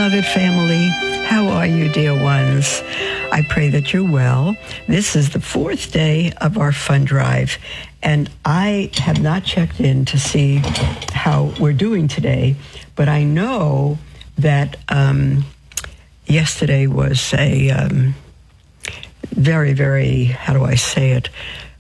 beloved family. How are you, dear ones? I pray that you're well. This is the fourth day of our fund drive, and I have not checked in to see how we're doing today, but I know that yesterday was a very, very, how do I say it,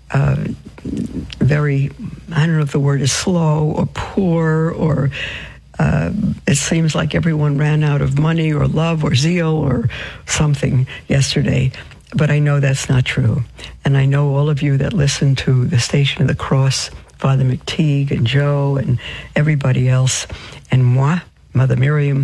very, I don't know if the word is slow or poor or it seems like everyone ran out of money or love or zeal or something yesterday. But I know that's not true. And I know all of you that listen to the Station of the Cross, Father McTeague and Joe and everybody else, and moi, Mother Miriam,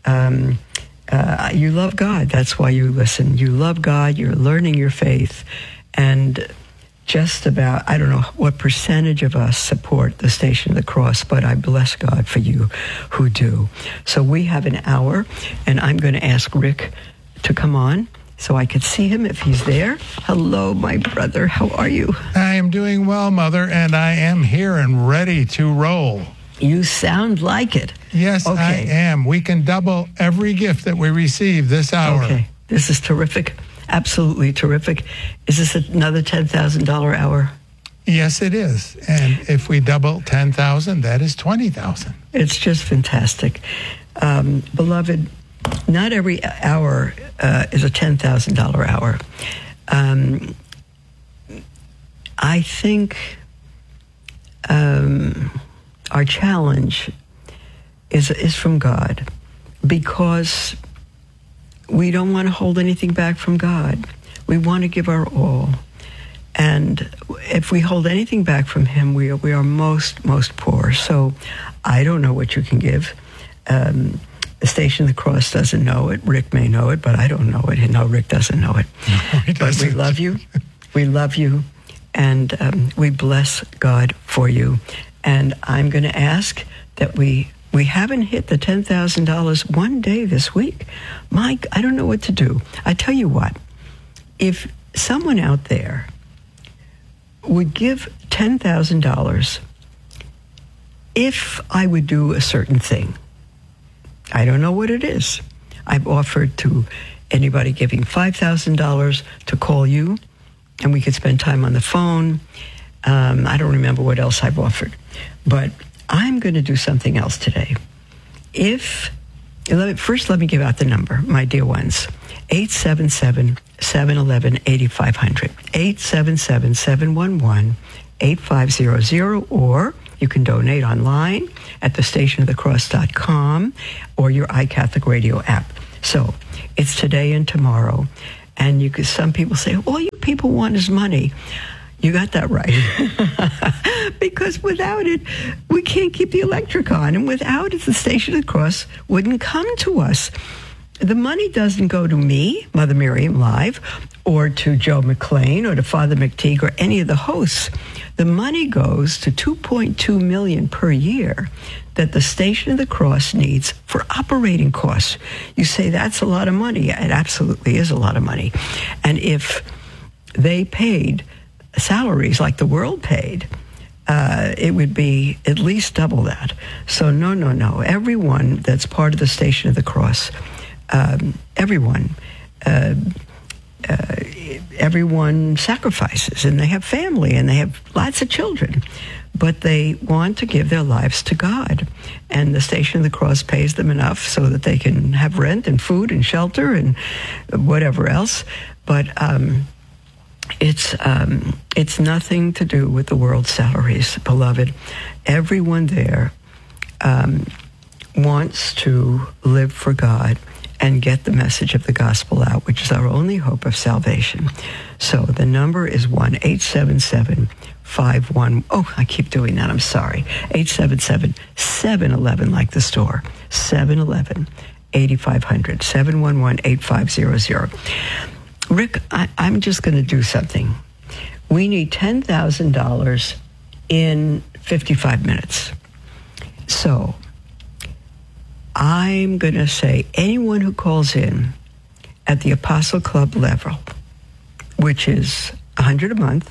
you love God. That's why you listen. You love God. You're learning your faith. And just about, I don't know what percentage of us support the Station of the Cross, but I bless God for you who do. So we have an hour, and I'm going to ask Rick to come on so I could see him if he's there. Hello, my brother. How are you? I am doing well, Mother, and I am here and ready to roll. You sound like it. Yes, okay. I am. We can double every gift that we receive this hour. Okay. This is terrific. Absolutely terrific. Is this another $10,000 hour? Yes, it is. And if we double 10,000, that is 20,000. It's just fantastic. Beloved, not every hour is a $10,000 hour. I think our challenge is from God, because we don't want to hold anything back from God. We want to give our all. And if we hold anything back from him, we are most poor. So I don't know what you can give. The Station of the Cross doesn't know it. Rick may know it, but I don't know it. No, Rick doesn't know it. No, he doesn't. But we love you. We love you. And we bless God for you. And I'm going to ask that we haven't hit the $10,000 one day this week. Mike, I don't know what to do. I tell you what, if someone out there would give $10,000 if I would do a certain thing, I don't know what it is. I've offered to anybody giving $5,000 to call you, and we could spend time on the phone. I don't remember what else I've offered, but I'm going to do something else today. First, let me give out the number, my dear ones. 877-711-8500. 877-711-8500. Or you can donate online at thestationofthecross.com or your iCatholic Radio app. So it's today and tomorrow. And some people say, all you people want is money. You got that right. Because without it, we can't keep the electric on. And without it, the Station of the Cross wouldn't come to us. The money doesn't go to me, Mother Miriam Live, or to Joe McLean, or to Father McTeague, or any of the hosts. The money goes to $2.2 million per year that the Station of the Cross needs for operating costs. You say that's a lot of money. It absolutely is a lot of money. And if they paid salaries like the world paid, it would be at least double that. So no. Everyone that's part of the Station of the Cross, everyone sacrifices, and they have family, and they have lots of children, but they want to give their lives to God. And the Station of the Cross pays them enough so that they can have rent and food and shelter and whatever else. But it's nothing to do with the world's salaries, beloved. Everyone there wants to live for God and get the message of the gospel out, which is our only hope of salvation. So the number is 1-877-51... Oh, I keep doing that. I'm sorry. 877-711, like the store. 711-8500. 711-8500. Rick, I'm just going to do something. We need $10,000 in 55 minutes. So I'm going to say anyone who calls in at the Apostle Club level, which is $100 a month,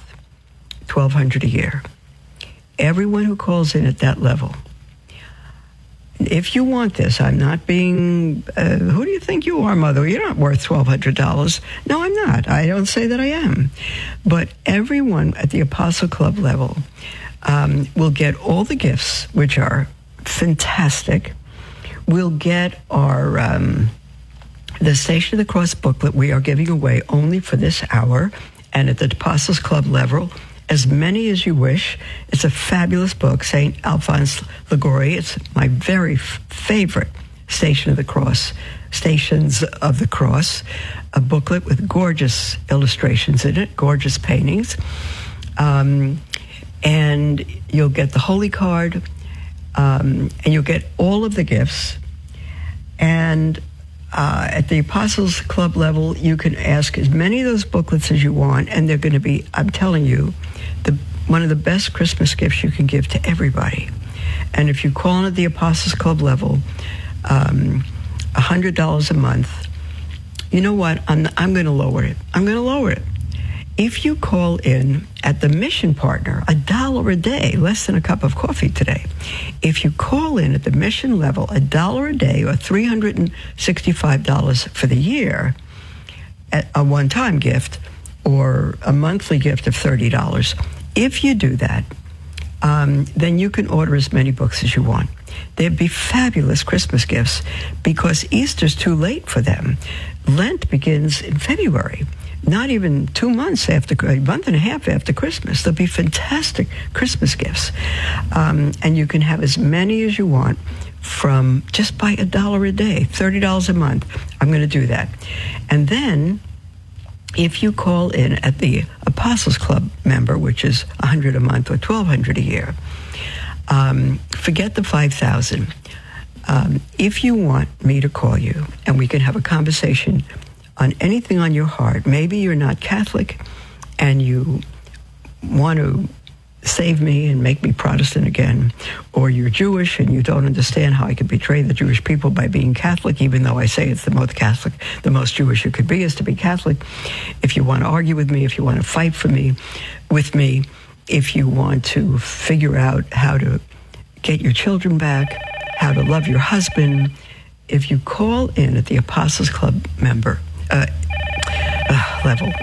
$1,200 a year. Everyone who calls in at that level, if you want this, I'm not being, who do you think you are, Mother? You're not worth $1,200. No, I'm not. I don't say that I am. But everyone at the Apostle Club level will get all the gifts, which are fantastic. We'll get our, the Station of the Cross booklet we are giving away only for this hour. And at the Apostles Club level, as many as you wish. It's a fabulous book, St. Alphonse Liguori. It's my very favorite Stations of the Cross, a booklet with gorgeous illustrations in it, gorgeous paintings. And you'll get the Holy Card, and you'll get all of the gifts. And at the Apostles Club level, you can ask as many of those booklets as you want, and they're going to be, I'm telling you, one of the best Christmas gifts you can give to everybody. And if you call in at the Apostles Club level, $100 a month, you know what? I'm going to lower it. I'm going to lower it. If you call in at the Mission Partner, $1 a day, less than a cup of coffee today. If you call in at the Mission level, $1 a day, or $365 for the year, at a one-time gift, or a monthly gift of $30. If you do that, then you can order as many books as you want. They'd be fabulous Christmas gifts because Easter's too late for them. Lent begins in February, not even 2 months after, a month and a half after Christmas. They'll be fantastic Christmas gifts. And you can have as many as you want from just by $1 a day, $30 a month. I'm going to do that. And then if you call in at the Apostles Club member, which is $100 a month or $1,200 a year, forget the $5,000. If you want me to call you and we can have a conversation on anything on your heart, maybe you're not Catholic and you want to save me and make me Protestant again, or you're Jewish and you don't understand how I could betray the Jewish people by being Catholic, even though I say it's the most Catholic, the most Jewish you could be is to be Catholic. If you want to argue with me, if you want to fight with me, if you want to figure out how to get your children back, how to love your husband, if you call in at the Apostles Club member level,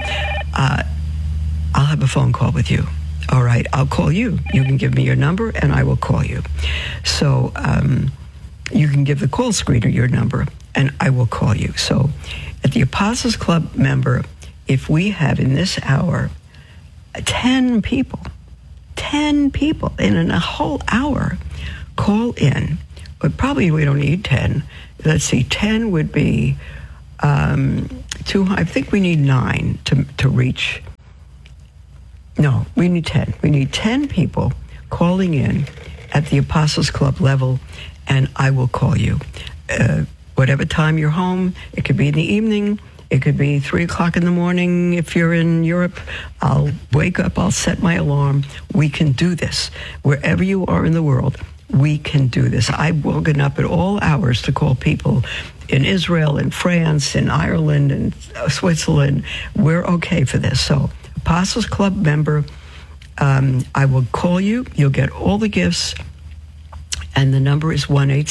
I'll have a phone call with you. All right, I'll call you. You can give me your number, and I will call you. So you can give the call screener your number, and I will call you. So at the Apostles Club member, if we have in this hour 10 people in a whole hour call in, but probably we don't need 10. Let's see, 10 would be too high. I think we need 9 to reach. No, we need 10. We need 10 people calling in at the Apostles Club level, and I will call you. Whatever time you're home, it could be in the evening, it could be 3 o'clock in the morning. If you're in Europe, I'll wake up, I'll set my alarm. We can do this. Wherever you are in the world, we can do this. I've woken up at all hours to call people in Israel, in France, in Ireland, in Switzerland. We're okay for this. So Apostles Club member, I will call you. You'll get all the gifts. And the number is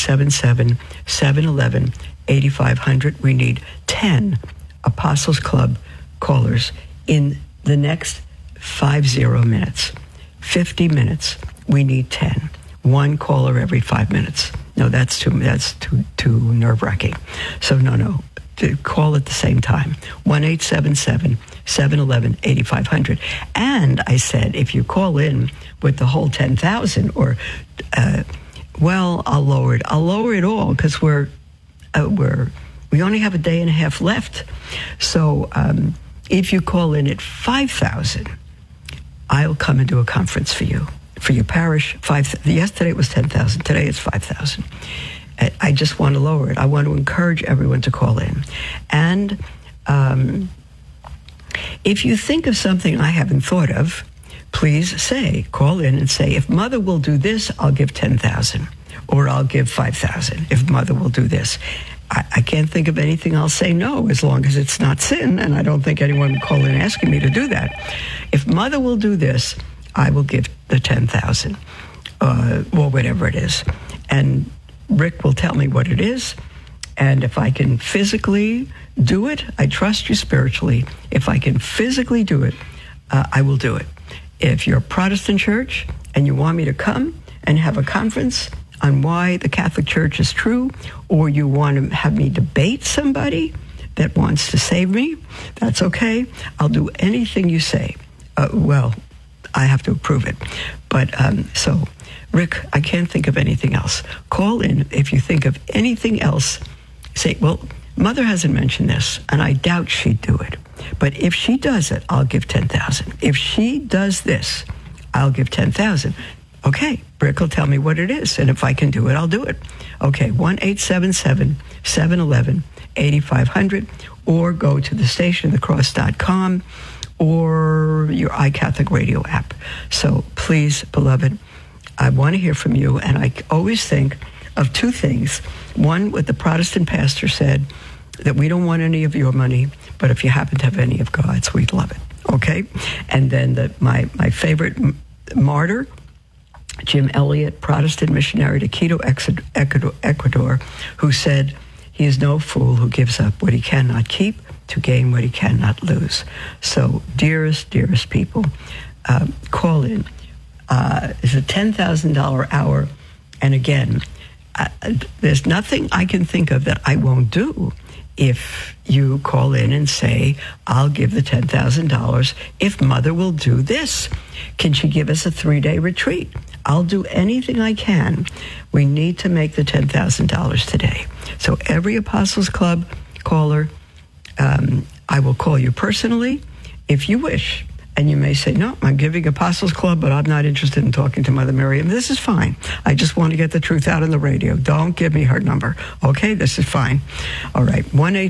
1-877-711-8500. We need 10 Apostles Club callers in the next 50 minutes. 50 minutes. We need 10. One caller every 5 minutes. No, that's too nerve-wracking. So no. To call at the same time. 1-877-711-8500. And I said, if you call in with the whole 10,000, or I'll lower it. I'll lower it all because we only have a day and a half left. So if you call in at 5,000, I'll come and do a conference for you, for your parish. Yesterday it was 10,000. Today it's 5,000. I just want to lower it. I want to encourage everyone to call in. And if you think of something I haven't thought of, please call in and say, if Mother will do this, I'll give 10,000, or I'll give 5,000 if Mother will do this. I can't think of anything. I'll say no, as long as it's not sin, and I don't think anyone would call in asking me to do that. If Mother will do this, I will give the 10,000, or whatever it is. And Rick will tell me what it is. And if I can physically do it, I trust you spiritually. If I can physically do it, I will do it. If you're a Protestant church and you want me to come and have a conference on why the Catholic Church is true, or you want to have me debate somebody that wants to save me, that's okay. I'll do anything you say. Well, I have to approve it. But so, Rick, I can't think of anything else. Call in if you think of anything else. Say, well, Mother hasn't mentioned this, and I doubt she'd do it. But if she does it, I'll give $10,000. If she does this, I'll give $10,000. Okay, Rick will tell me what it is, and if I can do it, I'll do it. Okay, 1-877-711-8500, or go to thestationofthecross.com or your iCatholic Radio app. So please, beloved, I want to hear from you, and I always think of two things. One, what the Protestant pastor said, that we don't want any of your money, but if you happen to have any of God's, we'd love it. Okay? And then my favorite martyr, Jim Elliot, Protestant missionary to Quito, Ecuador, who said, he is no fool who gives up what he cannot keep to gain what he cannot lose. So, dearest people, call in. It's a $10,000 hour. And again, there's nothing I can think of that I won't do if you call in and say, I'll give the $10,000 if Mother will do this. Can she give us a 3-day retreat? I'll do anything I can. We need to make the $10,000 today. So every Apostles Club caller, I will call you personally if you wish. And you may say, no, I'm giving Apostles Club, but I'm not interested in talking to Mother Miriam. This is fine. I just want to get the truth out on the radio. Don't give me her number. Okay, this is fine. All right,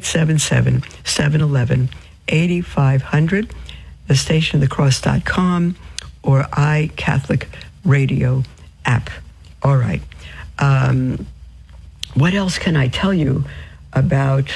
1-877-711-8500, thestationofthecross.com, or iCatholic Radio app. All right. What else can I tell you about,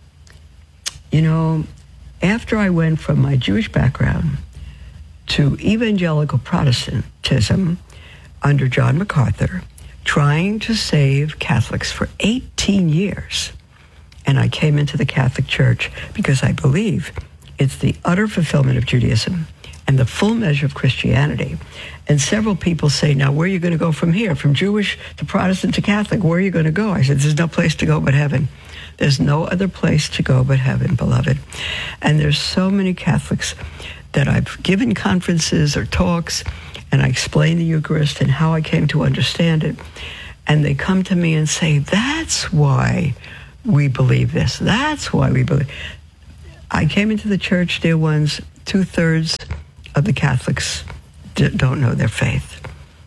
after I went from my Jewish background to evangelical Protestantism under John MacArthur, trying to save Catholics for 18 years. And I came into the Catholic Church because I believe it's the utter fulfillment of Judaism and the full measure of Christianity. And several people say, now, where are you going to go from here? From Jewish to Protestant to Catholic, where are you going to go? I said, there's no place to go but heaven. There's no other place to go but heaven, beloved. And there's so many Catholics that I've given conferences or talks, and I explain the Eucharist and how I came to understand it. And they come to me and say, that's why we believe this. That's why we believe. I came into the church, dear ones, 2/3 of the Catholics don't know their faith.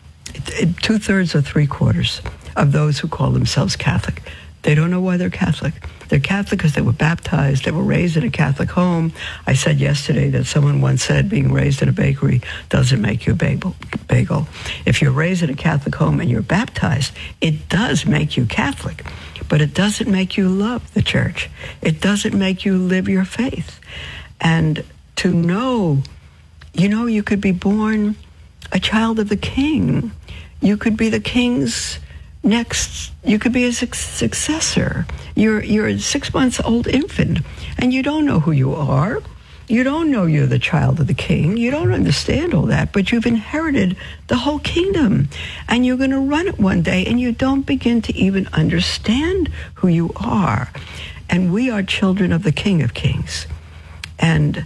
2/3 or 3/4 of those who call themselves Catholic, they don't know why they're Catholic. They're Catholic because they were baptized, they were raised in a Catholic home. I said yesterday that someone once said being raised in a bakery doesn't make you a bagel. If you're raised in a Catholic home and you're baptized, it does make you Catholic, but it doesn't make you love the church. It doesn't make you live your faith. And to know, you could be born a child of the king. You could be the king's next, you could be a successor. You're a 6-month-old infant, and you don't know who you are. You don't know you're the child of the king. You don't understand all that, but you've inherited the whole kingdom, and you're going to run it one day, and you don't begin to even understand who you are. And we are children of the King of Kings, and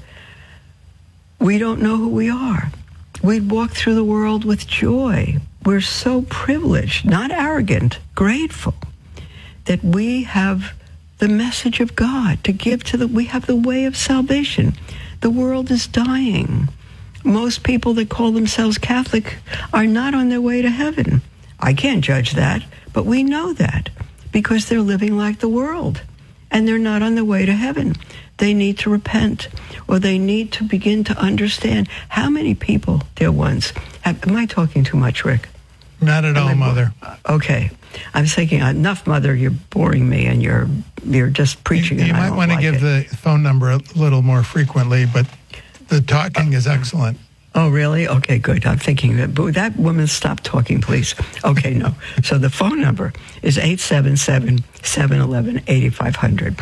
we don't know who we are. We walk through the world with joy. We're so privileged, not arrogant, grateful that we have the message of God to give we have the way of salvation. The world is dying. Most people that call themselves Catholic are not on their way to heaven. I can't judge that, but we know that because they're living like the world and they're not on their way to heaven. They need to repent, or they need to begin to understand how many people, dear ones, am I talking too much, Rick? Not at all, Mother. Okay. I'm thinking, enough, Mother, you're boring me, and you're just preaching. You might want to give the phone number a little more frequently, but the talking is excellent. Oh, really? Okay, good. I'm thinking that woman, stop talking, please. Okay, no. So the phone number is 877-711-8500,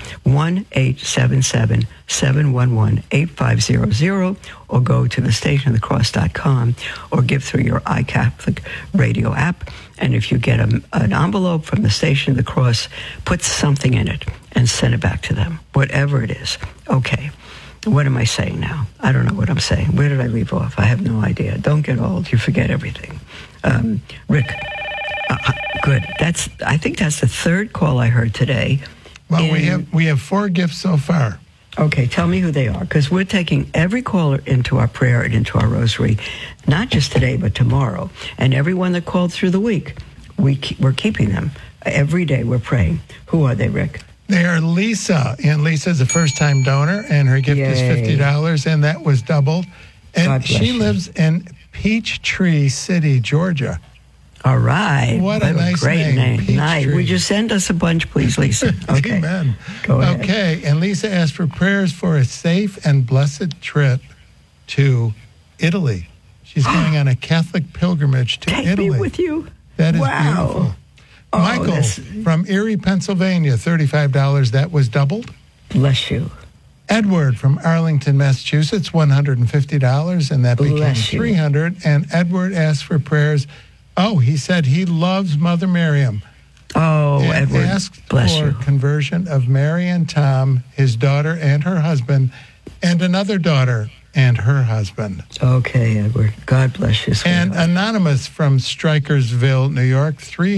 1-877-711-8500, or go to thestationofthecross.com, or give through your iCatholic Radio app. And if you get an envelope from the Station of the Cross, put something in it and send it back to them, whatever it is. Okay. What am I saying now? I don't know what I'm saying. Where did I leave off? I have no idea. Don't get old. You forget everything. Rick, good. I think that's the third call I heard today. Well, we have 4 gifts so far. Okay, tell me who they are, because we're taking every caller into our prayer and into our rosary, not just today, but tomorrow. And everyone that called through the week, we're keeping them. Every day we're praying. Who are they, Rick? They are Lisa, and Lisa's a first-time donor, and her gift is $50, and that was doubled. And she lives in Peachtree City, Georgia. All right. What a nice great name. Nice. Peachtree. Would you send us a bunch, please, Lisa? Okay. Amen. Go ahead. Okay, and Lisa asked for prayers for a safe and blessed trip to Italy. She's going on a Catholic pilgrimage to Italy. Take me with you. That is wow. beautiful. Michael from Erie, Pennsylvania, $35. That was doubled. Bless you. Edward from Arlington, Massachusetts, $150, and that became $300. And Edward asked for prayers. Oh, he said he loves Mother Miriam. Oh, and Edward, asked bless for you. conversion of Mary and Tom, his daughter and her husband, and another daughter and her husband. Okay, Edward. God bless you, sweetheart. And Anonymous from Strikersville, New York,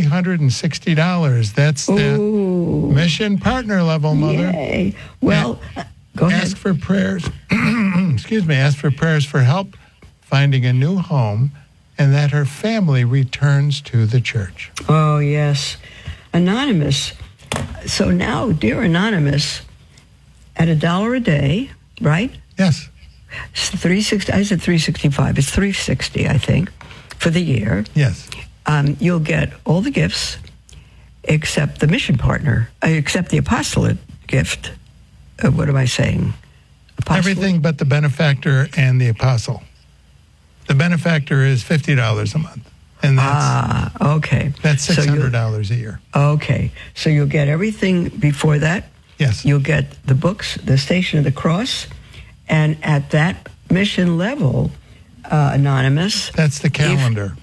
$360. That's the mission partner level, Mother. Yay. Well, go ahead. Ask for prayers. Ask for prayers for help finding a new home, and that her family returns to the church. Oh, yes. Anonymous. So now, dear Anonymous, at $1 a day, right? Yes. It's $360. I said $365. It's $360, I think, for the year. Yes. You'll get all the gifts except the mission partner, except the apostolate gift. What am I saying? Apostolate? Everything but the benefactor and the apostle. The benefactor is $50 a month. And that's, okay. That's $600 a year. Okay. So you'll get everything before that. Yes. You'll get the books, the Station of the Cross, and at that mission level, Anonymous. That's the calendar.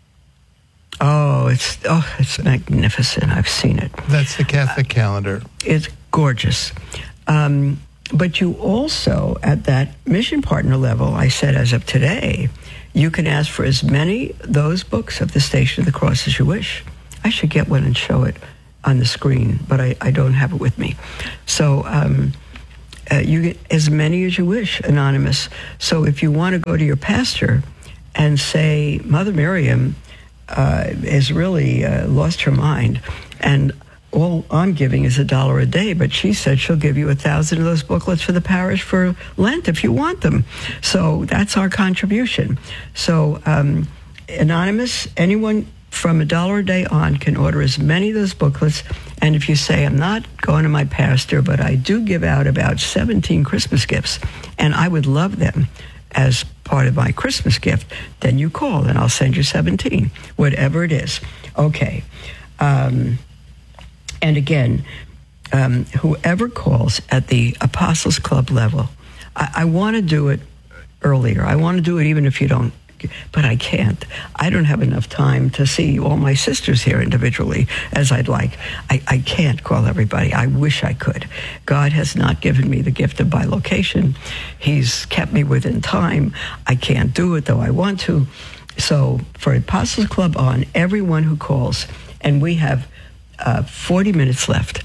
It's magnificent. I've seen it. That's the Catholic calendar. It's gorgeous. But you also, at that mission partner level, I said as of today, you can ask for as many those books of the Station of the Cross as you wish. I should get one and show it on the screen, but I don't have it with me. So you get as many as you wish, Anonymous. So if you want to go to your pastor and say, Mother Miriam has really lost her mind, and all I'm giving is $1 a day, but she said she'll give you 1,000 of those booklets for the parish for Lent if you want them. So that's our contribution. So Anonymous, anyone from $1 a day on can order as many of those booklets. And if you say, I'm not going to my pastor, but I do give out about 17 Christmas gifts, and I would love them as part of my Christmas gift, then you call and I'll send you 17, whatever it is. Okay. And again, whoever calls at the Apostles Club level, I want to do it earlier. I want to do it even if you don't, but I can't. I don't have enough time to see all my sisters here individually as I'd like. I can't call everybody. I wish I could. God has not given me the gift of bilocation. He's kept me within time. I can't do it, though I want to. So for Apostles Club on, everyone who calls, and we have 40 minutes left,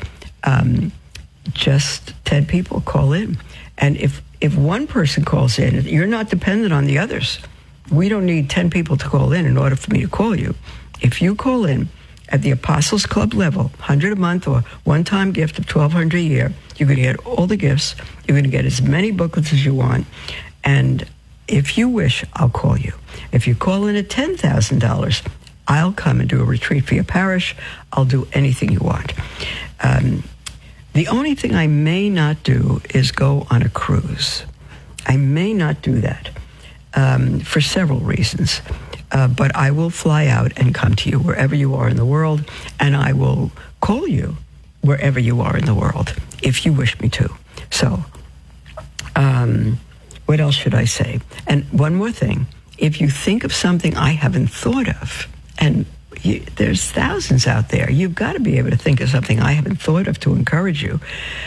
just 10 people call in. And if one person calls in, you're not dependent on the others. We don't need 10 people to call in order for me to call you. If you call in at the Apostles Club level, $100 a month or one-time gift of $1,200 a year, you're going to get all the gifts. You're going to get as many booklets as you want. And if you wish, I'll call you. If you call in at $10,000, I'll come and do a retreat for your parish. I'll do anything you want. The only thing I may not do is go on a cruise. I may not do that. for several reasons. But I will fly out and come to you wherever you are in the world, and I will call you wherever you are in the world if you wish me to. So, what else should I say? And one more thing. If you think of something I haven't thought of, and there's thousands out there, you've got to be able to think of something I haven't thought of to encourage you.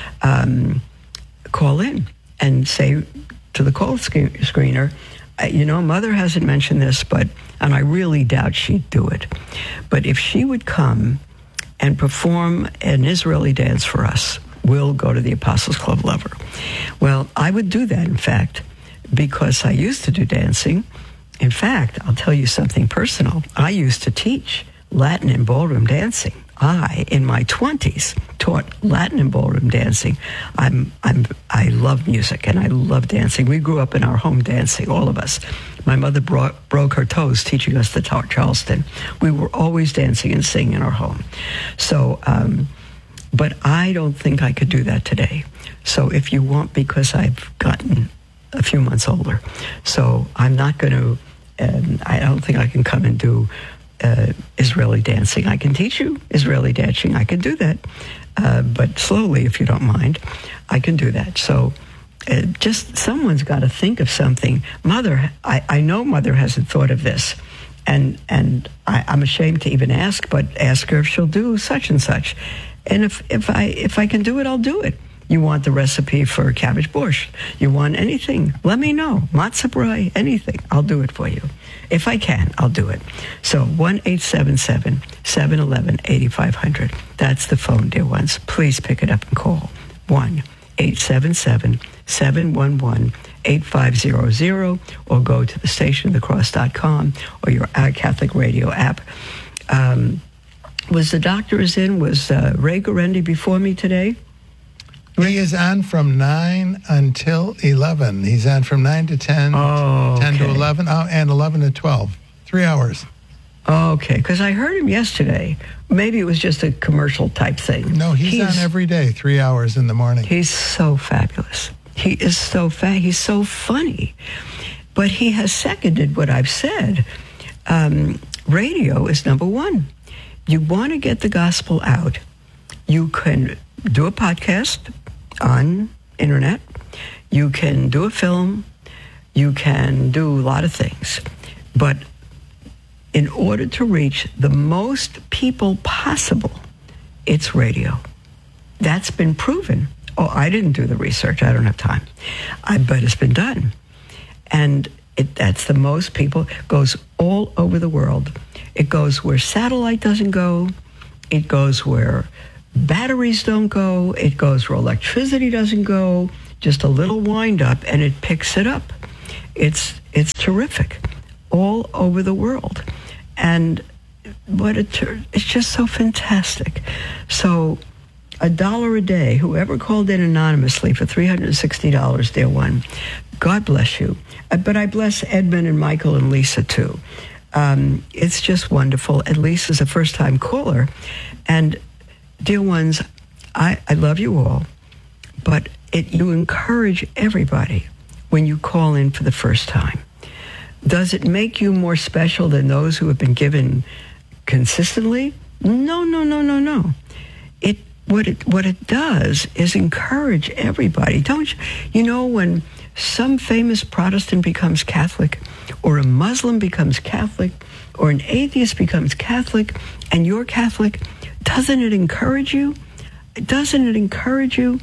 Call in and say to the call screener, Mother hasn't mentioned this, and I really doubt she'd do it. But if she would come and perform an Israeli dance for us, we'll go to the Apostles Club Lover. Well, I would do that, in fact, because I used to do dancing. In fact, I'll tell you something personal. I used to teach Latin and ballroom dancing. I, in my 20s, taught Latin and ballroom dancing. I love music and I love dancing. We grew up in our home dancing, all of us. My mother broke her toes teaching us the Charleston. We were always dancing and singing in our home. So, but I don't think I could do that today. So if you want, because I've gotten a few months older, so I'm not going to, I don't think I can come and do Israeli dancing. I can teach you Israeli dancing. I can do that. But slowly, if you don't mind, I can do that. So just someone's got to think of something. Mother, I know Mother hasn't thought of this. And I'm ashamed to even ask, but ask her if she'll do such and such. And if I can do it, I'll do it. You want the recipe for cabbage borscht? You want anything? Let me know. Matzah brai, anything. I'll do it for you. If I can, I'll do it. So 1-877-711-8500. That's the phone, dear ones. Please pick it up and call. 1-877-711-8500, or go to thestationofthecross.com or your Catholic Radio app. Was the doctor in? Was Ray Guarendi before me today? He is on from 9 until 11. He's on from 9 to 10, 10 to 11, and 11 to 12. 3 hours. Okay, because I heard him yesterday. Maybe it was just a commercial type thing. No, he's on every day, 3 hours in the morning. He's so fabulous. He is so he's so funny. But he has seconded what I've said. Radio is number one. You want to get the gospel out, you can do a podcast on internet, you can do a film, you can do a lot of things. But in order to reach the most people possible, it's radio. That's been proven. Oh, I didn't do the research. I don't have time. But it's been done. And that's the most people. Goes all over the world. It goes where satellite doesn't go. It goes where batteries don't go. It goes where electricity doesn't go. Just a little wind up and it picks it up. It's terrific all over the world. And it's just so fantastic. So $1 a day, whoever called in anonymously for $360, dear one, God bless you. But I bless Edmund and Michael and Lisa too. It's just wonderful. And Lisa's a first-time caller. And dear ones, I love you all, but you encourage everybody when you call in for the first time. Does it make you more special than those who have been given consistently? No. What it does is encourage everybody. Don't you know when some famous Protestant becomes Catholic, or a Muslim becomes Catholic, or an atheist becomes Catholic, and you're Catholic, doesn't it encourage you? Doesn't it encourage you?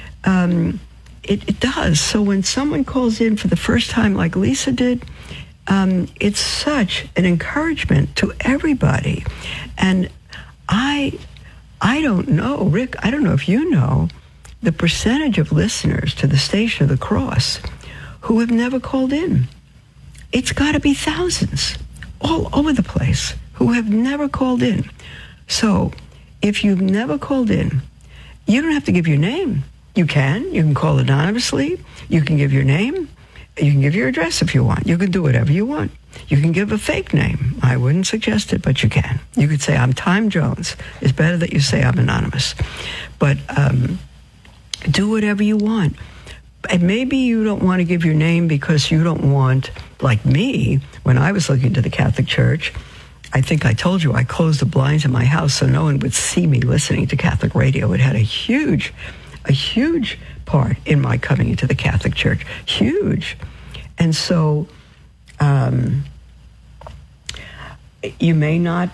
It does. So when someone calls in for the first time like Lisa did, it's such an encouragement to everybody. And I don't know, Rick, I don't know if you know the percentage of listeners to the Station of the Cross who have never called in. It's got to be thousands all over the place who have never called in. So if you've never called in, you don't have to give your name. You can call anonymously. You can give your name. You can give your address if you want. You can do whatever you want. You can give a fake name. I wouldn't suggest it, but you can. You could say, I'm Tom Jones. It's better that you say I'm anonymous. But do whatever you want. And maybe you don't want to give your name because you don't want, like me, when I was looking to the Catholic Church, I think I told you I closed the blinds in my house so no one would see me listening to Catholic radio. It had a huge part in my coming into the Catholic Church. Huge. And so you may not,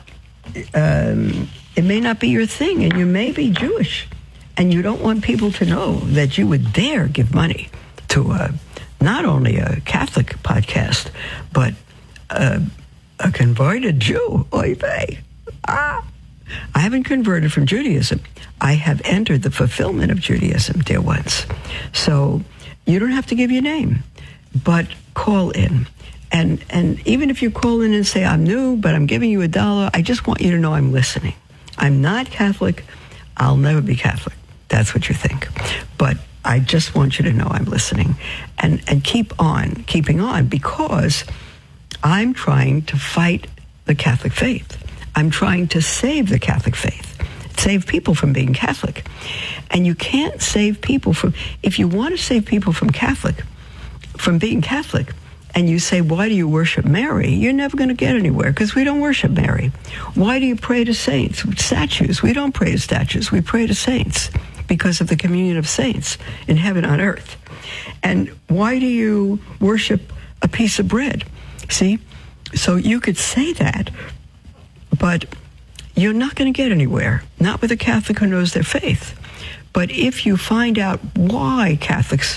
it may not be your thing, and you may be Jewish, and you don't want people to know that you would dare give money to not only a Catholic podcast, but a converted Jew. Oy vey. I haven't converted from Judaism. I have entered the fulfillment of Judaism, dear ones. So you don't have to give your name, but call in. And even if you call in and say, I'm new, but I'm giving you $1, I just want you to know I'm listening. I'm not Catholic. I'll never be Catholic. That's what you think. But I just want you to know I'm listening. And keep on keeping on, because I'm trying to fight the Catholic faith. I'm trying to save the Catholic faith. Save people from being Catholic. And you can't save people from, if you want to save people from being Catholic, and you say, why do you worship Mary? You're never going to get anywhere, because we don't worship Mary. Why do you pray to saints? Statues. We don't pray to statues. We pray to saints because of the communion of saints in heaven on earth. And why do you worship a piece of bread? See? So you could say that, but you're not going to get anywhere, not with a Catholic who knows their faith. But if you find out what Catholics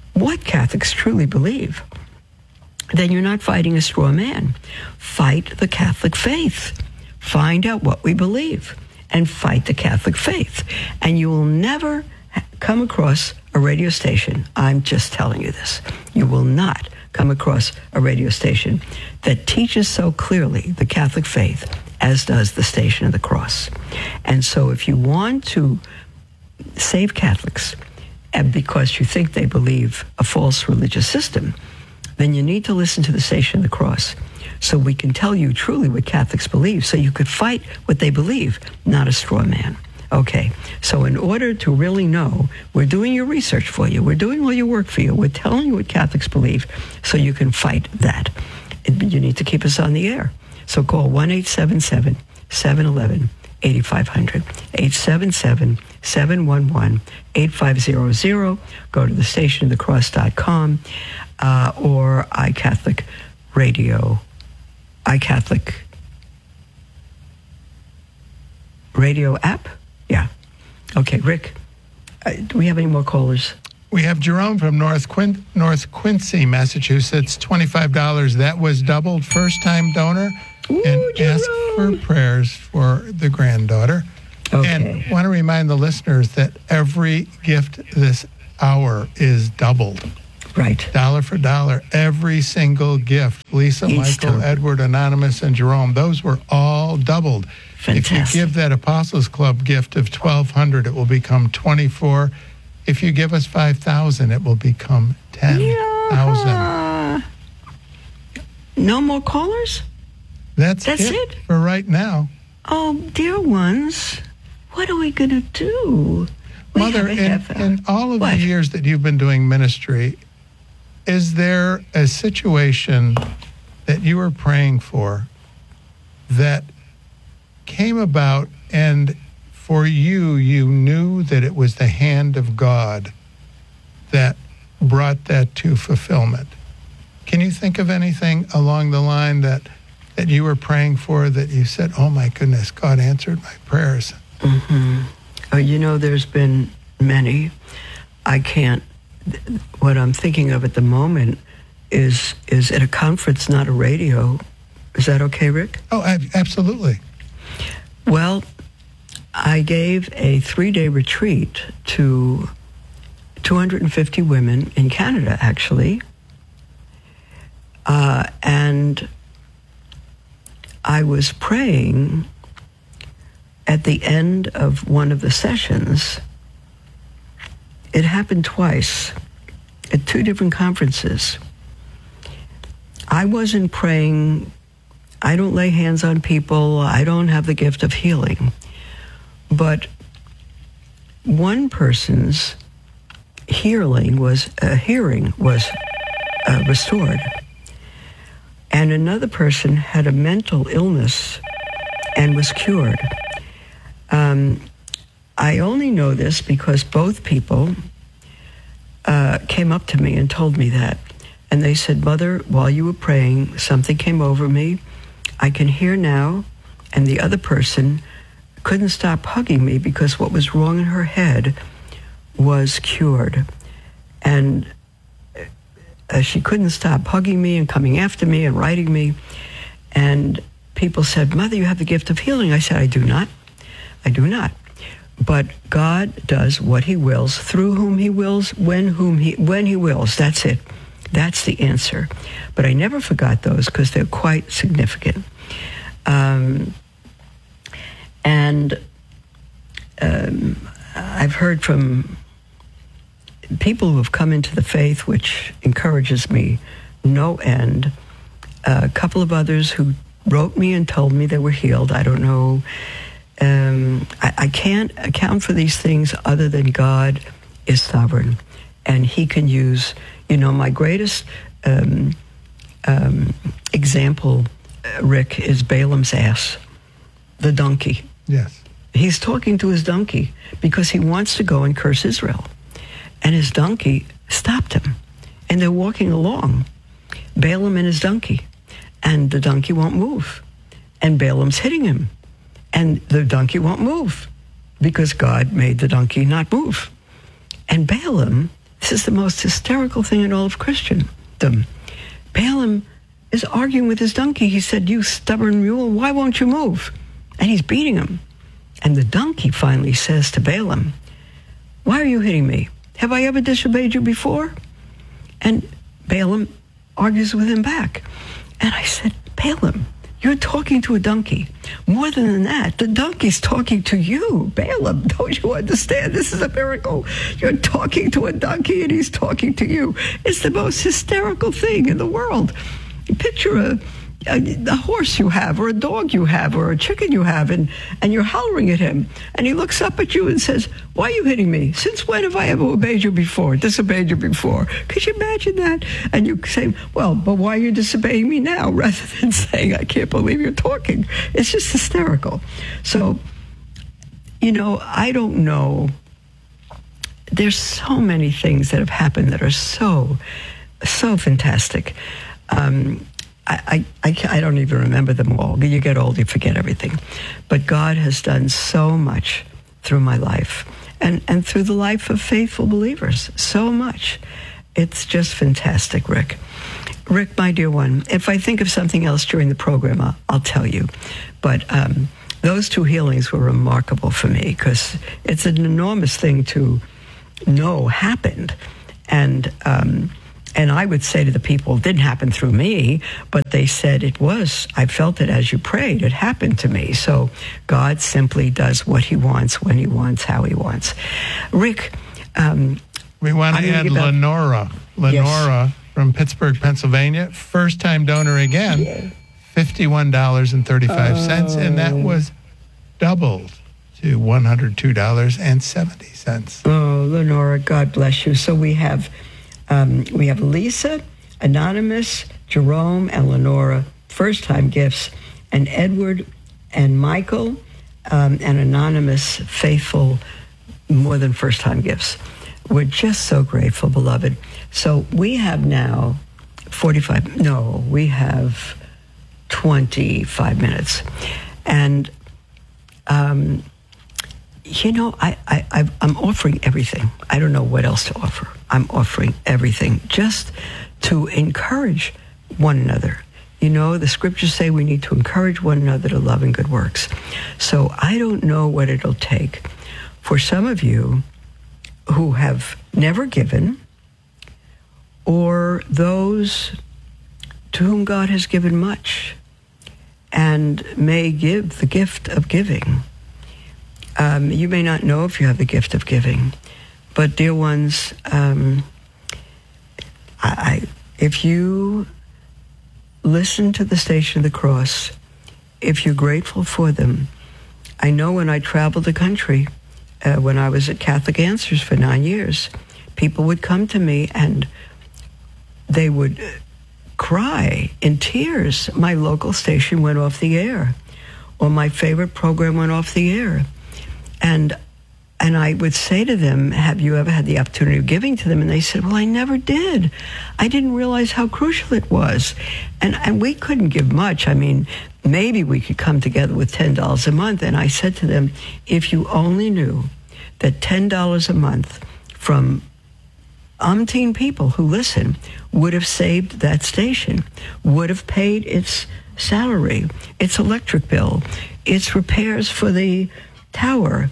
truly believe, then you're not fighting a straw man. Fight the Catholic faith. Find out what we believe and fight the Catholic faith. And you will never come across a radio station, I'm just telling you this, you will not come across a radio station that teaches so clearly the Catholic faith as does the Station of the Cross. And so if you want to save Catholics, and because you think they believe a false religious system, then you need to listen to the Station of the Cross so we can tell you truly what Catholics believe, so you could fight what they believe, not a straw man. Okay, so in order to really know, we're doing your research for you, we're doing all your work for you, we're telling you what Catholics believe so you can fight that. You need to keep us on the air. So call 1-877-711-8500, 877-711-8500. Go to thestationofthecross.com or iCatholic Radio, iCatholic Radio app? Yeah. Okay, Rick, do we have any more callers? We have Jerome from North Quincy, Massachusetts, $25. That was doubled, first-time donor. Ooh, and Jerome. Ask for prayers for the granddaughter. Okay. And want to remind the listeners that every gift this hour is doubled. Right. Dollar for dollar, every single gift. Lisa, Each Michael, time. Edward, Anonymous, and Jerome, those were all doubled. Fantastic. If you give that Apostles Club gift of $1,200, it will become $24. If you give us $5,000, it will become $10,000. Yeah. No more callers? That's it for right now. Oh, dear ones, what are we going to do? We Mother, have a half hour. in all of What? the years that you've been doing ministry, is there a situation that you were praying for that came about, and for you, you knew that it was the hand of God that brought that to fulfillment? Can you think of anything along the line that you were praying for that you said, oh my goodness, God answered my prayers? Mm-hmm. There's been many. What I'm thinking of at the moment is at a conference, not a radio. Is that okay, Rick? Oh, absolutely. Well, I gave a 3-day retreat to 250 women in Canada, actually. And I was praying at the end of one of the sessions. It happened twice at 2 different conferences. I wasn't praying. I don't lay hands on people. I don't have the gift of healing. But one person's hearing was restored. And another person had a mental illness and was cured. I only know this because both people came up to me and told me that. And they said, Mother, while you were praying, something came over me. I can hear now. And the other person couldn't stop hugging me because what was wrong in her head was cured. And she couldn't stop hugging me and coming after me and writing me. And people said, Mother, you have the gift of healing. I said, I do not. I do not. But God does what he wills, through whom he wills, when he wills. That's it. That's the answer. But I never forgot those because they're quite significant. I've heard from people who have come into the faith, which encourages me no end. A couple of others who wrote me and told me they were healed. I don't know. I can't account for these things other than God is sovereign. And he can use, my greatest example, Rick, is Balaam's ass, the donkey. Yes. He's talking to his donkey because he wants to go and curse Israel. And his donkey stopped him. And they're walking along, Balaam and his donkey. And the donkey won't move. And Balaam's hitting him. And the donkey won't move because God made the donkey not move. And Balaam, this is the most hysterical thing in all of Christendom. Balaam is arguing with his donkey. He said, you stubborn mule, why won't you move? And he's beating him. And the donkey finally says to Balaam, why are you hitting me? Have I ever disobeyed you before? And Balaam argues with him back. And I said, Balaam, you're talking to a donkey. More than that, the donkey's talking to you. Balaam, don't you understand? This is a miracle. You're talking to a donkey and he's talking to you. It's the most hysterical thing in the world. Picture a horse you have, or a dog you have, or a chicken you have, and you're hollering at him. And he looks up at you and says, why are you hitting me? Since when have I ever disobeyed you before? Could you imagine that? And you say, well, but why are you disobeying me now? Rather than saying, I can't believe you're talking. It's just hysterical. So, I don't know. There's so many things that have happened that are so fantastic. I don't even remember them all. You get old, you forget everything. But God has done so much through my life and through the life of faithful believers. So much. It's just fantastic, Rick. Rick, my dear one, if I think of something else during the program, I'll tell you. But those two healings were remarkable for me because it's an enormous thing to know happened. And I would say to the people, it didn't happen through me, but they said it was. I felt it as you prayed. It happened to me. So God simply does what he wants, when he wants, how he wants. Rick. We want to add Lenora. Lenora yes. From Pittsburgh, Pennsylvania. First-time donor again. Yeah. $51.35. And that was doubled to $102.70. Oh, Lenora, God bless you. So we have Lisa, Anonymous, Jerome, and Lenora, first-time gifts, and Edward and Michael, and Anonymous, faithful, more than first-time gifts. We're just so grateful, beloved. So we have now 25 minutes. And, I'm offering everything. I don't know what else to offer. I'm offering everything just to encourage one another. The scriptures say we need to encourage one another to love and good works. So I don't know what it'll take for some of you who have never given, or those to whom God has given much and may give the gift of giving. You may not know if you have the gift of giving, but dear ones, if you listen to the Station of the Cross, if you're grateful for them, I know when I traveled the country, when I was at Catholic Answers for 9 years, people would come to me and they would cry in tears. My local station went off the air, or my favorite program went off the air. And I would say to them, have you ever had the opportunity of giving to them? And they said, well, I never did. I didn't realize how crucial it was. And we couldn't give much. I mean, maybe we could come together with $10 a month. And I said to them, if you only knew that $10 a month from umpteen people who listen would have saved that station, would have paid its salary, its electric bill, its repairs for the tower.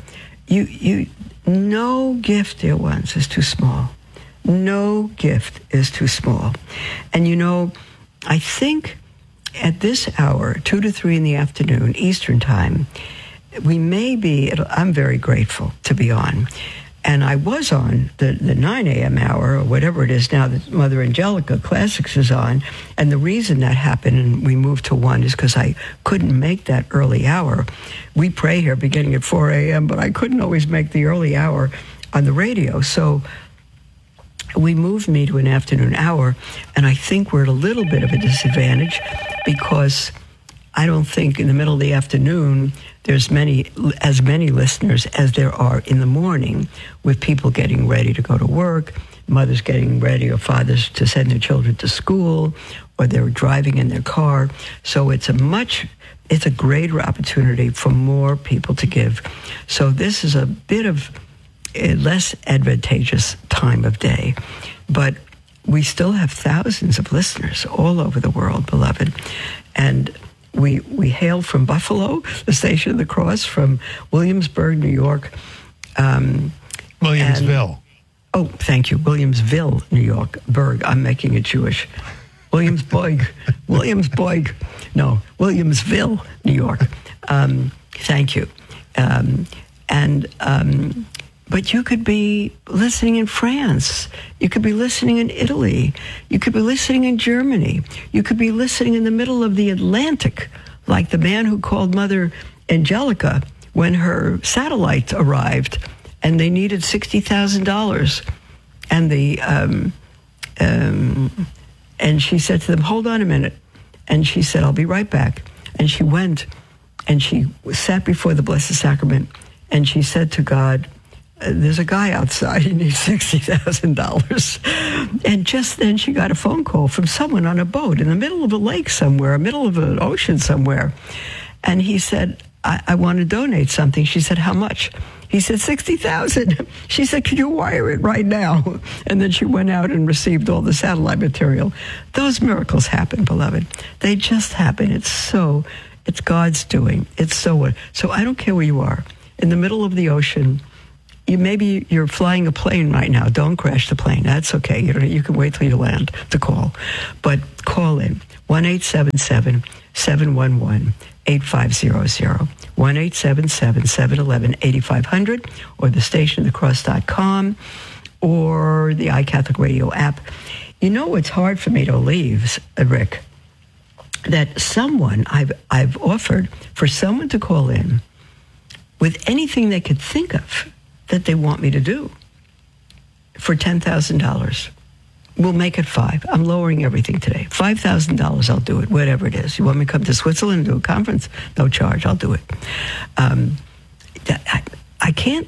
No gift, dear ones, is too small. No gift is too small. And I think at this hour, 2 to 3 in the afternoon, Eastern time, we may be, I'm very grateful to be on. And I was on the 9 a.m. hour, or whatever it is now that Mother Angelica Classics is on. And the reason that happened and we moved to 1 is because I couldn't make that early hour. We pray here beginning at 4 a.m., but I couldn't always make the early hour on the radio. So we moved me to an afternoon hour, and I think we're at a little bit of a disadvantage because I don't think in the middle of the afternoon there's as many listeners as there are in the morning, with people getting ready to go to work, mothers getting ready, or fathers to send their children to school, or they're driving in their car. So it's a greater opportunity for more people to give. So this is a bit of a less advantageous time of day, but we still have thousands of listeners all over the world, beloved. And we hail from Buffalo, the Station of the Cross, from Williamsburg, New York. Williamsville. Thank you. Williamsville, New York. Berg. I'm making it Jewish. Williamsburg. No, Williamsville, New York. Thank you. But you could be listening in France. You could be listening in Italy. You could be listening in Germany. You could be listening in the middle of the Atlantic, like the man who called Mother Angelica when her satellite arrived and they needed $60,000. And she said to them, hold on a minute. And she said, I'll be right back. And she went and she sat before the Blessed Sacrament and she said to God, there's a guy outside, he needs $60,000. And just then she got a phone call from someone on a boat in the middle of a lake somewhere, middle of an ocean somewhere. And he said, I want to donate something. She said, how much? He said, $60,000. She said, could you wire it right now? And then she went out and received all the satellite material. Those miracles happen, beloved. They just happen. It's God's doing. So I don't care where you are. In the middle of the ocean, maybe you're flying a plane right now. Don't crash the plane. That's okay. You can wait till you land to call. But call in 1-877-711-8500, 1-877-711-8500, or the stationofthecross.com, or the iCatholic Radio app. You know what's hard for me to leave, Rick? That someone, I've offered for someone to call in with anything they could think of that they want me to do for $10,000. We'll make it $5,000. I'm lowering everything today. $5,000, I'll do it, whatever it is. You want me to come to Switzerland and do a conference? No charge, I'll do it. I can't,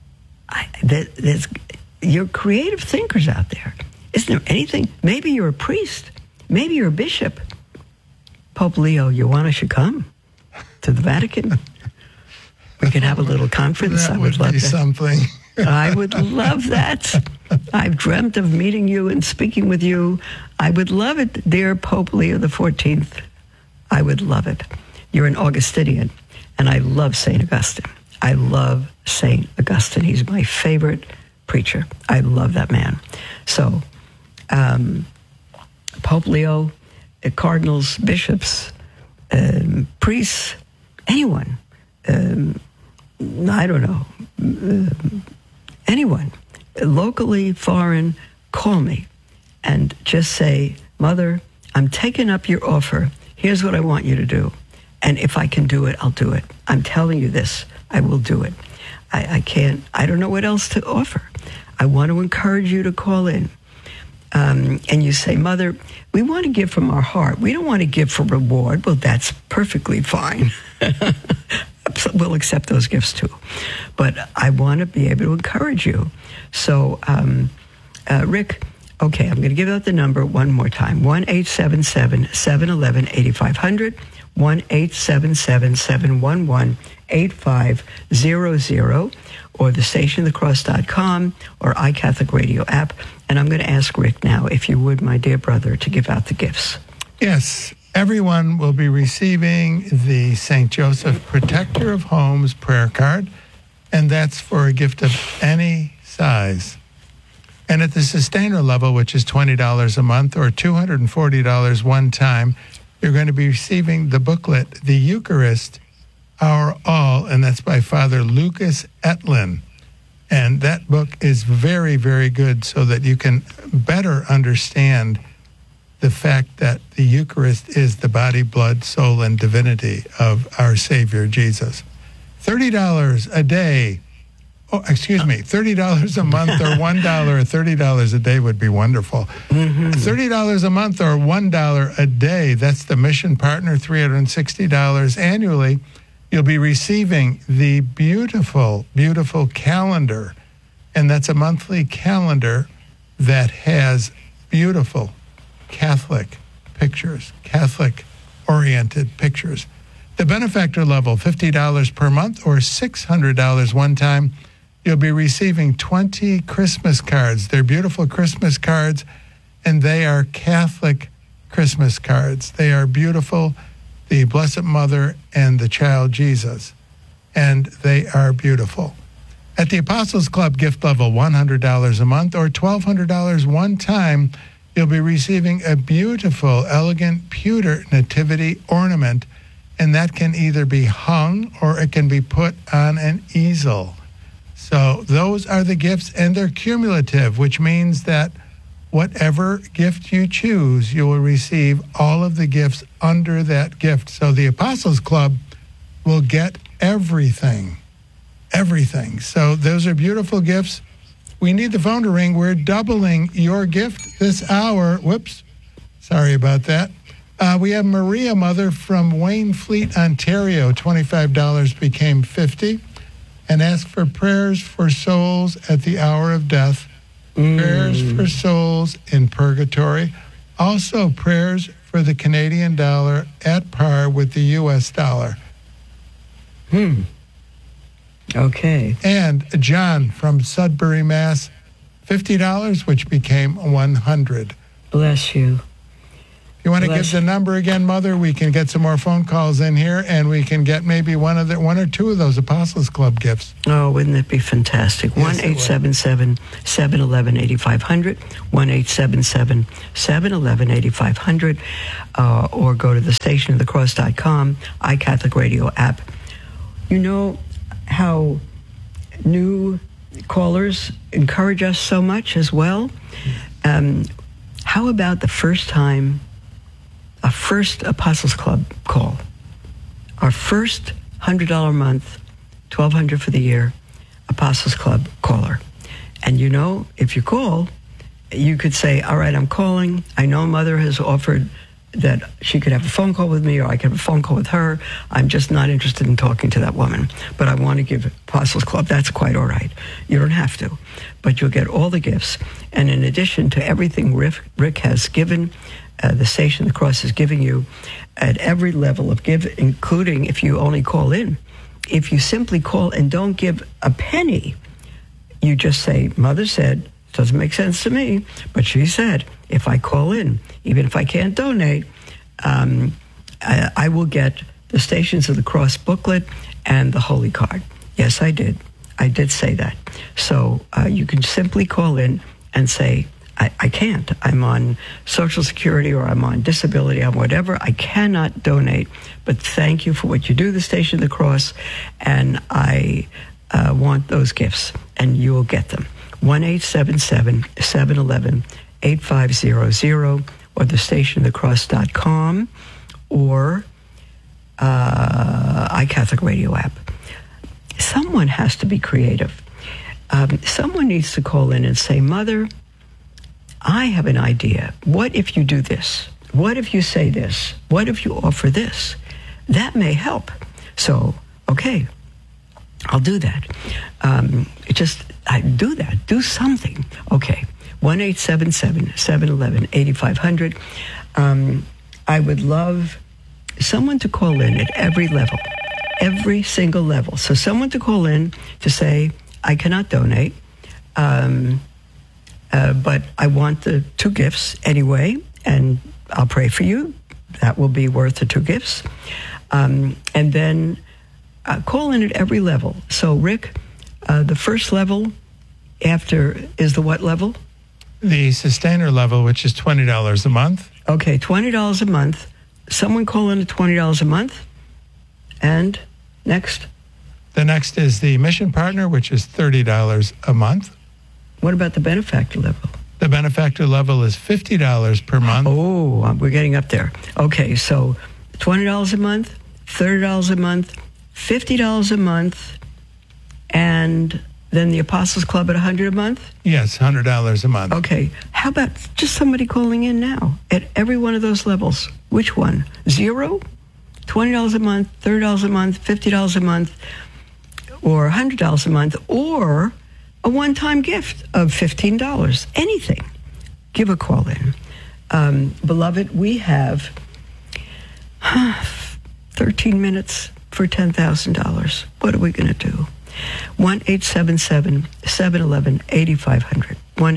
you're creative thinkers out there. Isn't there anything? Maybe you're a priest. Maybe you're a bishop. Pope Leo, you should come to the Vatican. We could have a little conference. That would love be something. I would love that. I've dreamt of meeting you and speaking with you. I would love it, dear Pope Leo XIV. I would love it. You're an Augustinian, and I love St. Augustine. I love St. Augustine. He's my favorite preacher. I love that man. So, Pope Leo, cardinals, bishops, priests, anyone. I don't know, anyone, locally, foreign, call me and just say, Mother, I'm taking up your offer. Here's what I want you to do. And if I can do it, I'll do it. I'm telling you this, I will do it. I don't know what else to offer. I want to encourage you to call in. And you say, Mother, we want to give from our heart. We don't want to give for reward. Well, that's perfectly fine. We'll accept those gifts too. But I want to be able to encourage you. So, Rick, okay, I'm going to give out the number one more time. 1-877-711-8500, 1-877-711-8500, or the stationthecross.com or iCatholic Radio app. And I'm going to ask Rick now, if you would, my dear brother, to give out the gifts. Yes, everyone will be receiving the St. Joseph Protector of Homes prayer card, and that's for a gift of any size. And at the sustainer level, which is $20 a month or $240 one time, you're going to be receiving the booklet, The Eucharist, Our All, and that's by Father Lucas Etlin. And that book is very, very good so that you can better understand the fact that the Eucharist is the body, blood, soul, and divinity of our Savior, Jesus. $30 a day. Oh, excuse me, $30 a month or $1 or $30 a day would be wonderful. Mm-hmm. $30 a month or $1 a day, that's the mission partner, $360 annually. You'll be receiving the beautiful, beautiful calendar, and that's a monthly calendar that has beautiful Catholic pictures, Catholic-oriented pictures. The benefactor level, $50 per month or $600 one time. You'll be receiving 20 Christmas cards. They're beautiful Christmas cards, and they are Catholic Christmas cards. They are beautiful, the Blessed Mother and the Child Jesus, and they are beautiful. At the Apostles Club gift level, $100 a month or $1,200 one time, you'll be receiving a beautiful, elegant pewter nativity ornament, and that can either be hung or it can be put on an easel. So those are the gifts, and they're cumulative, which means that whatever gift you choose, you will receive all of the gifts under that gift. So the Apostles Club will get everything. So those are beautiful gifts. We need the phone to ring. We're doubling your gift this hour. Whoops. Sorry about that. We have Maria Mother from Waynfleet, Ontario. $25 became $50. And ask for prayers for souls at the hour of death. Prayers for souls in purgatory. Also prayers for the Canadian dollar at par with the U.S. dollar. Okay. And John from Sudbury, Mass., $50, which became $100. Bless you. If you want to give the number again, Mother, we can get some more phone calls in here, and we can get maybe one or two of those Apostles Club gifts. Oh, wouldn't it be fantastic? Yes, 1-877-711-8500, 1-877-711-8500, or go to the stationofthecross.com, iCatholic Radio app. You know how new callers encourage us so much as well? How about the first time, a first Apostles Club call? Our first $100 a month, $1,200 for the year, Apostles Club caller. And you know, if you call, you could say, all right, I'm calling. I know Mother has offered that she could have a phone call with me, or I could have a phone call with her. I'm just not interested in talking to that woman, but I want to give Apostles Club. That's quite all right. You don't have to, but you'll get all the gifts. And in addition to everything Rick has given, the Station of the Cross is giving you at every level of give, including if you only call in. If you simply call and don't give a penny, you just say, Mother said, doesn't make sense to me, but she said, if I call in, even if I can't donate, I will get the Stations of the Cross booklet and the Holy Card. Yes, I did. I did say that. So you can simply call in and say, I can't. I'm on Social Security, or I'm on disability, I'm whatever. I cannot donate, but thank you for what you do, the Station of the Cross, and I want those gifts, and you will get them. 1-877-711-8500, or the stationofthecross.com, or iCatholic Radio app. Someone has to be creative. someone needs to call in and say, Mother, I have an idea. What if you do this? What if you say this? What if you offer this? That may help. So, okay, I'll do that. I do that. Do something. Okay, 1-877-711-8500. I would love someone to call in at every level, every single level. So someone to call in to say, I cannot donate, but I want the 2 gifts anyway, and I'll pray for you. That will be worth the 2 gifts. And then call in at every level. So, Rick, the first level after is the what level? The sustainer level, which is $20 a month. Okay, $20 a month. Someone call in at $20 a month. And next? The next is the mission partner, which is $30 a month. What about the benefactor level? The benefactor level is $50 per month. Oh, we're getting up there. Okay, so $20 a month, $30 a month, $50 a month, and then the Apostles Club at $100 a month? Yes, $100 a month. Okay, how about just somebody calling in now at every one of those levels? Which one? 0? $20 a month, $30 a month, $50 a month, or $100 a month, or a one-time gift of $15. Anything. Give a call in. Beloved, we have 13 minutes for $10,000. What are we going to do? 1-877-711-8500.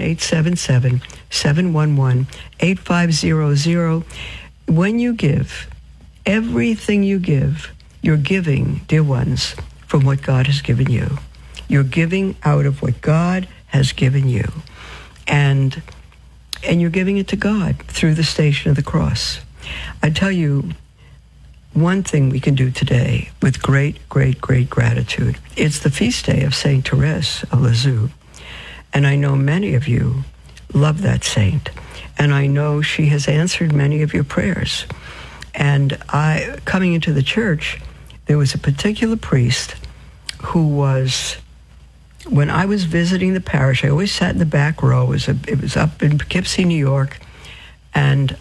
1-877-711-8500. When you give, everything you give, you're giving, dear ones, from what God has given you. You're giving out of what God has given you. And you're giving it to God through the Station of the Cross. I tell you, one thing we can do today with great, great, great gratitude. It's the feast day of Saint Therese of Lisieux. And I know many of you love that saint. And I know she has answered many of your prayers. And coming into the church, there was a particular priest who was, when I was visiting the parish, I always sat in the back row. It was up in Poughkeepsie, New York. And,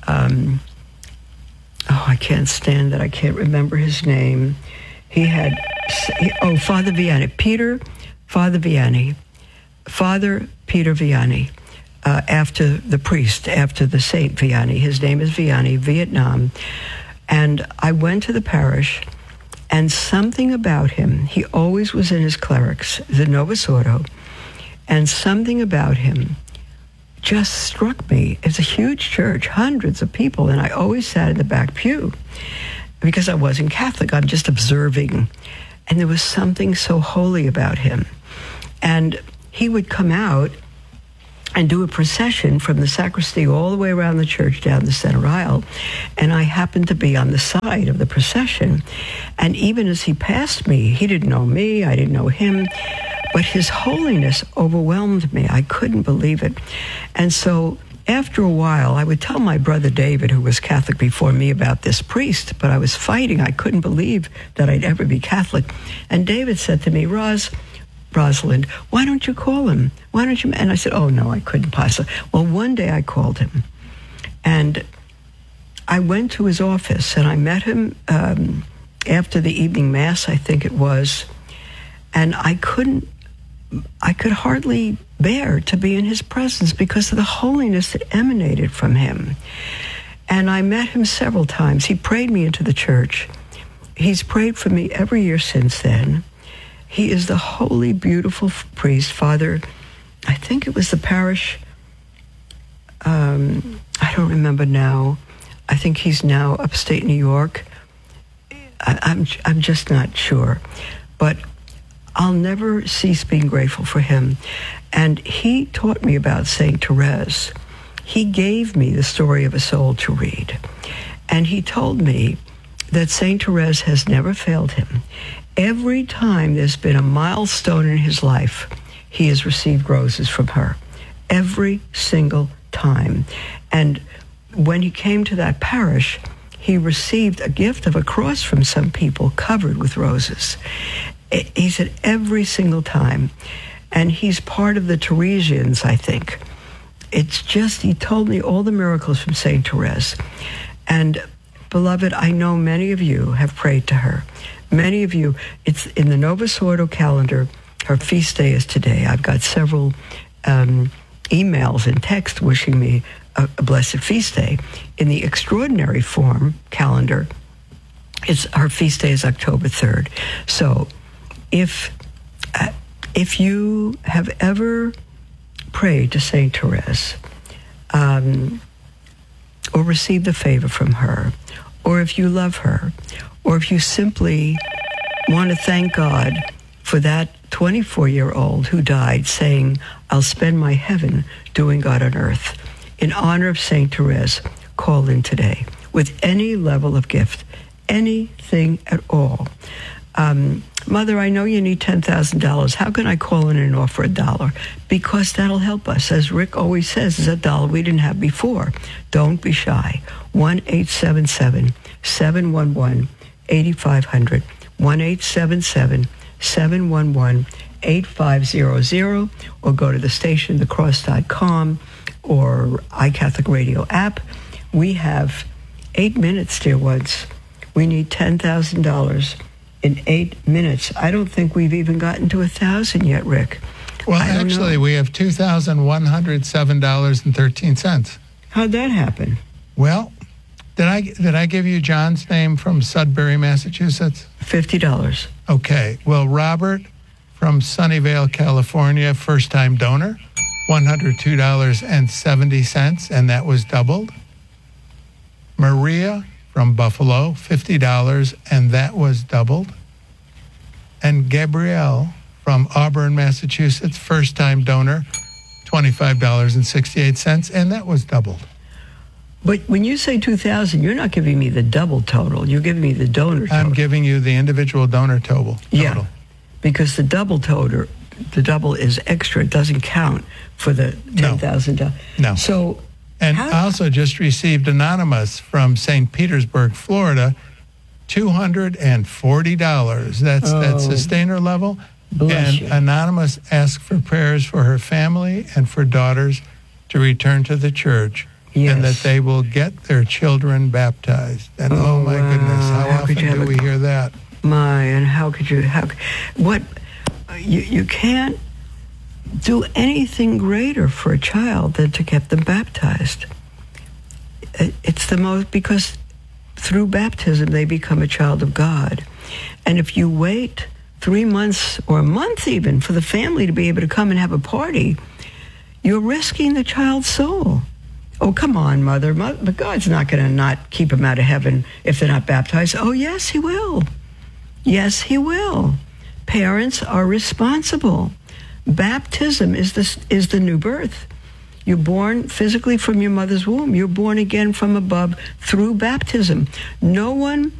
I can't stand that. I can't remember his name. Father Vianney. Father Peter Vianney, after the priest, after the Saint Vianney. His name is Vianney, Vietnam. And I went to the parish, and something about him, he always was in his clerics, the Novus Ordo, and something about him just struck me. It's a huge church, hundreds of people, and I always sat in the back pew because I wasn't Catholic. I'm just observing. And there was something so holy about him. And he would come out and do a procession from the sacristy all the way around the church down the center aisle. And I happened to be on the side of the procession. And even as he passed me, he didn't know me, I didn't know him, but his holiness overwhelmed me. I couldn't believe it. And so after a while, I would tell my brother David, who was Catholic before me, about this priest, but I was fighting. I couldn't believe that I'd ever be Catholic. And David said to me, Rosalind, why don't you call him? Why don't you? And I said, oh, no, I couldn't possibly. Well, one day I called him, and I went to his office, and I met him after the evening mass, I think it was, and I could hardly bear to be in his presence because of the holiness that emanated from him. And I met him several times. He prayed me into the church. He's prayed for me every year since then. He is the holy, beautiful priest, Father. I think it was the parish. I don't remember now. I think he's now upstate New York. I'm just not sure. But I'll never cease being grateful for him. And he taught me about Saint Therese. He gave me the story of a soul to read. And he told me that Saint Therese has never failed him. Every time there's been a milestone in his life, he has received roses from her. Every single time. And when he came to that parish, he received a gift of a cross from some people covered with roses. He said every single time. And he's part of the Teresians, I think. It's just, he told me all the miracles from St. Therese. And, beloved, I know many of you have prayed to her. Many of you, it's in the Novus Ordo calendar. Her feast day is today. I've got several emails and texts wishing me a blessed feast day. In the extraordinary form calendar, her feast day is October 3rd. So if you have ever prayed to St. Therese, or received a favor from her, or if you love her, or if you simply want to thank God for that 24-year-old who died saying, I'll spend my heaven doing God on earth, in honor of St. Therese, call in today with any level of gift, anything at all. Mother, I know you need $10,000. How can I call in and offer $1? Because that'll help us. As Rick always says, it's $1 we didn't have before. Don't be shy. 1-877-711-8500. 1-877-711-8500. Or go to the stationthecross.com or iCatholic Radio app. We have 8 minutes, dear ones. We need $10,000 in 8 minutes. I don't think we've even gotten to 1,000 yet, Rick. Well, actually, we have $2,107.13. How'd that happen? Well, did I give you John's name from Sudbury, Massachusetts? $50. Okay. Well, Robert from Sunnyvale, California, first-time donor, $102.70, and that was doubled. Maria from Buffalo, $50, and that was doubled. And Gabrielle from Auburn, Massachusetts, first-time donor, $25.68, and that was doubled. But when you say 2,000, you're not giving me the double total. You're giving me the donor total. I'm giving you the individual donor total. Yeah, because the double is extra. It doesn't count for the $10,000. No. So. And I also just received anonymous from St. Petersburg, Florida, $240. That's sustainer level. Bless you. Anonymous asked for prayers for her family and for daughters to return to the church, and that they will get their children baptized. And oh my goodness, how often do we hear that? And how could you? You can't do anything greater for a child than to get them baptized. It's the most, because through baptism they become a child of God. And if you wait 3 months or a month even for the family to be able to come and have a party, you're risking the child's soul. Oh, come on, Mother. But God's not going to not keep them out of heaven if they're not baptized. Oh, yes, he will. Yes, he will. Parents are responsible. Baptism is the new birth. You're born physically from your mother's womb. You're born again from above through baptism. No one